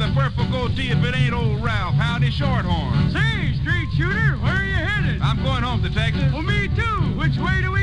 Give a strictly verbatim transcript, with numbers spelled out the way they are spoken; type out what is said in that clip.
a purple goatee if it ain't old Ralph. Howdy, Shorthorn. Say, straight shooter, where are you headed? I'm going home, Detective. Well, me too. Which way do we